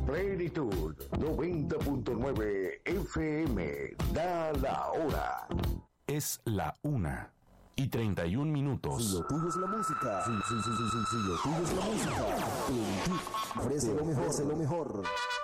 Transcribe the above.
Plenitud 90.9 FM. Da la hora. Es la 1:31. Si lo tuyo es la música, si lo tuyo es la música, Plenitud ofrece lo mejor.